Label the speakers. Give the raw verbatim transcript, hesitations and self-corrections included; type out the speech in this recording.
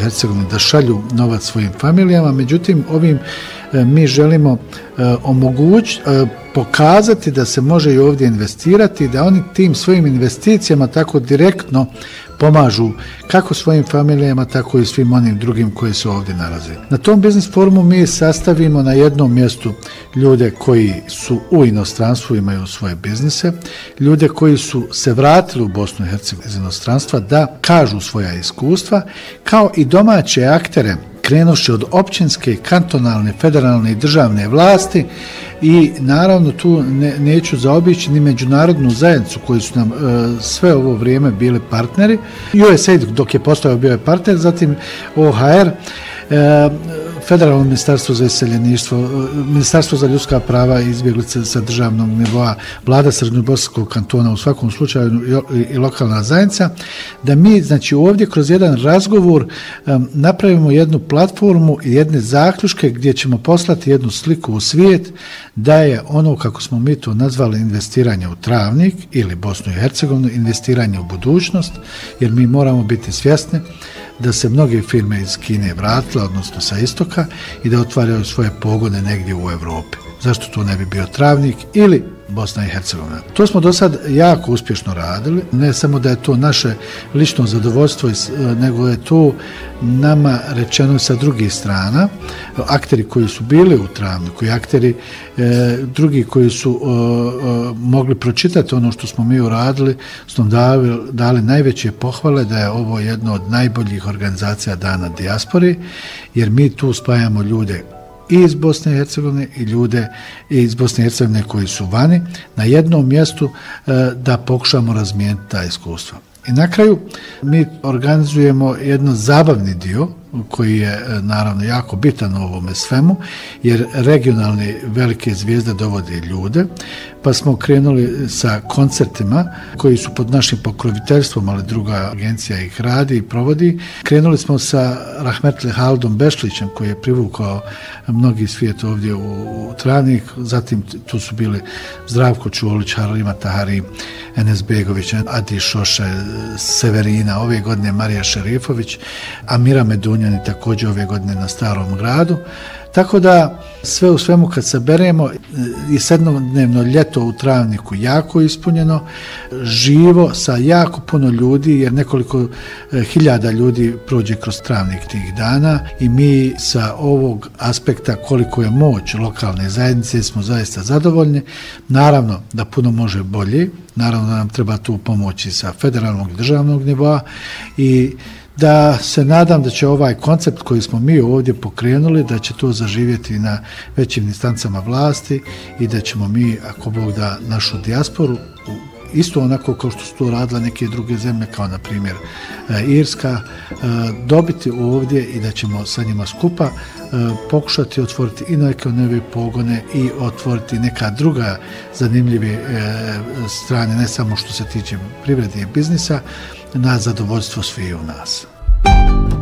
Speaker 1: i Hercegovini da šalju novac svojim familijama, međutim ovim mi želimo omogućiti, pokazati da se može i ovdje investirati, da oni tim svojim investicijama tako direktno pomažu kako svojim familijama, tako i svim onim drugim koji se ovdje nalaze. Na tom biznis forumu mi sastavimo na jednom mjestu ljude koji su u inostranstvu, imaju svoje biznise, ljude koji su se vratili u Bosnu i Hercegovinu iz inostranstva da kažu svoja iskustva, kao i domaće aktere, krenuši od općinske, kantonalne, federalne i državne vlasti i naravno tu ne, neću zaobići ni međunarodnu zajednicu koji su nam e, sve ovo vrijeme bili partneri. U S A I D dok je postao bio je partner, zatim O H R, e, Federalno ministarstvo za iseljeništvo, Ministarstvo za ljudska prava i izbjeglice sa državnog nivoa, vlada Srednjobosanskog kantona u svakom slučaju i, i lokalna zajednica, da mi znači ovdje kroz jedan razgovor um, napravimo jednu platformu i jedne zaključke gdje ćemo poslati jednu sliku u svijet da je ono kako smo mi to nazvali investiranje u Travnik ili Bosnu i Hercegovinu, investiranje u budućnost, jer mi moramo biti svjesni da se mnoge firme iz Kine vratile, odnosno sa istoka, i da otvaraju svoje pogone negdje u Europi. Zašto to ne bi bio Travnik ili Bosna i Hercegovina? To smo do sad jako uspješno radili, ne samo da je to naše lično zadovoljstvo, nego je to nama rečeno sa drugih strana. Akteri koji su bili u Travniku i akteri e, drugi koji su e, e, mogli pročitati ono što smo mi uradili, smo dali, dali najveće pohvale da je ovo jedno od najboljih organizacija Dana dijaspori, jer mi tu spajamo ljude i iz Bosne i Hercegovine i ljude iz Bosne i Hercegovine koji su vani na jednom mjestu e, da pokušamo razmijeniti ta iskustva. I na kraju mi organizujemo jedan zabavni dio koji je naravno jako bitan u ovome svemu, jer regionalne velike zvijezde dovode ljude, pa smo krenuli sa koncertima koji su pod našim pokroviteljstvom, ali druga agencija ih radi i provodi. Krenuli smo sa rahmetli Haldom Bešlićem koji je privukao mnogi svijet ovdje u, u Travnik, zatim tu su bili Zdravko Čuolić, Harima Tahari, Enes Begović, Adi Šoše, Severina, ove godine Marija Šerifović, Amira Medunjani također ove godine na Starom gradu. Tako da sve u svemu kad saberemo i sedmodnevno ljeto u Travniku jako ispunjeno, živo sa jako puno ljudi, jer nekoliko hiljada ljudi prođe kroz Travnik tih dana i mi sa ovog aspekta koliko je moć lokalne zajednice smo zaista zadovoljni. Naravno da puno može bolje, naravno da nam treba tu pomoći sa federalnog i državnog nivoa i da se nadam da će ovaj koncept koji smo mi ovdje pokrenuli, da će to zaživjeti na većim instancama vlasti i da ćemo mi, ako Bog da, našu dijasporu, isto onako kao što su to radile neke druge zemlje, kao na primjer Irska, dobiti ovdje i da ćemo sa njima skupa pokušati otvoriti i neke nove pogone i otvoriti neka druga zanimljive strane, ne samo što se tiče privrede i biznisa, na zadovoljstvo svih u nas.